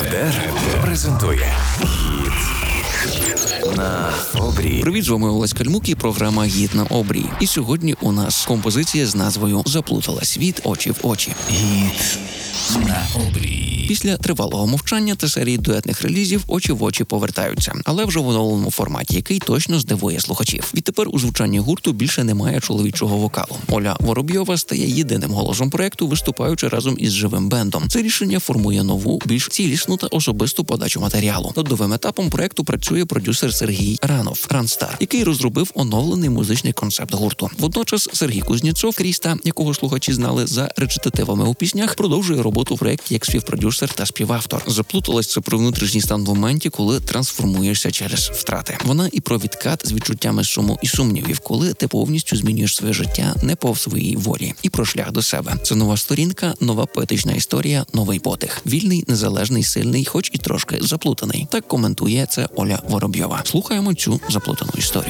РДР презентує «Гід на обрій». Привіт, з вами Олесь Кальмук і програма «Гід на обрій». І сьогодні у нас композиція з назвою «Заплутала світ очі в очі». «Гід на обрій». Після тривалого мовчання та серії дуетних релізів очі в очі повертаються, але вже в оновленому форматі, який точно здивує слухачів. Відтепер у звучанні гурту більше немає чоловічого вокалу. Оля Воробйова стає єдиним голосом проекту, виступаючи разом із живим бендом. Це рішення формує нову, більш цілісну та особисту подачу матеріалу. Над новим етапом проекту працює продюсер Сергій Ранов, Ранстар, який розробив оновлений музичний концепт гурту. Водночас Сергій Кузнєцов, Кріста, якого слухачі знали за речитативами у піснях, продовжує роботу в проекті як співпродюсер та співавтор. Заплуталась це про внутрішній стан в моменті, коли трансформуєшся через втрати. Вона і про відкат з відчуттями суму і сумнівів, коли ти повністю змінюєш своє життя не по своїй волі. І про шлях до себе. Це нова сторінка, нова поетична історія, новий подих. Вільний, незалежний, сильний, хоч і трошки заплутаний. Так коментує це Оля Воробйова. Слухаємо цю заплутану історію.